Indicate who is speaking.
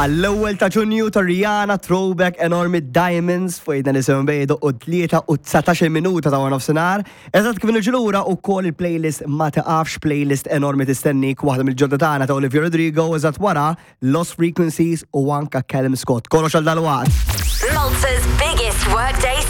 Speaker 1: Għall-ewwel ta' Ġunju ta' Rihanna Throwback Enormi Diamonds fojna nisimgħu bejdu u 3 u 19 minuta ta' wara nofsinhar. Eżatt kif niġlura wkoll il-playlist ma taqafx playlist enormi tistennik waħda mill-ġodda tagħna ta' Olivia Rodrigo eżatt wara Lost Frequencies u anke Callum Scott. Kollox għal dalwaqt.
Speaker 2: Malta's biggest workday